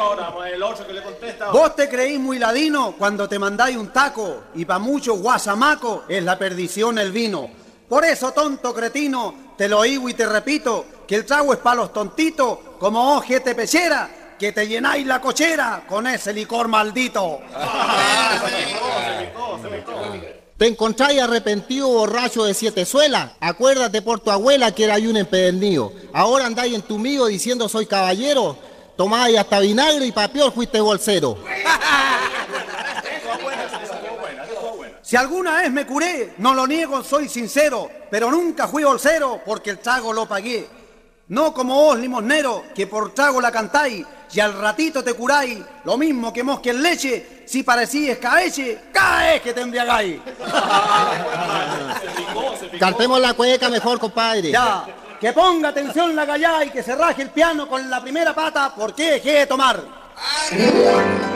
ahora, el otro que le contesta ahora. Vos te creís muy ladino cuando te mandáis un taco, y pa' muchos guasamaco es la perdición el vino. Por eso, tonto cretino, te lo digo y te repito, que el trago es pa' los tontitos, como ojete pechera, que te llenáis la cochera con ese licor maldito. Te encontráis arrepentido borracho de 7 suelas. Acuérdate por tu abuela que era un empedernido. Ahora andáis en tu mío diciendo soy caballero. Tomáis hasta vinagre y pa' peor fuiste bolsero. Si alguna vez me curé, no lo niego, soy sincero, pero nunca fui bolsero porque el trago lo pagué. No como vos, limosnero, que por trago la cantáis y al ratito te curáis, lo mismo que mosque en leche, si parecís escabeche, cada vez que te embriagáis. Cantemos la cueca mejor, compadre. Ya, que ponga atención la gallá y que se raje el piano con la primera pata porque dejé de tomar.